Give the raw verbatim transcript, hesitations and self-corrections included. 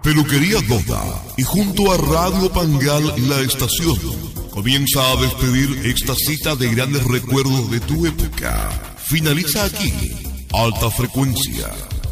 Peluquería Doda y junto a Radio Pangal La Estación comienza a despedir esta cita de grandes recuerdos de tu época. Finaliza aquí Alta Frecuencia.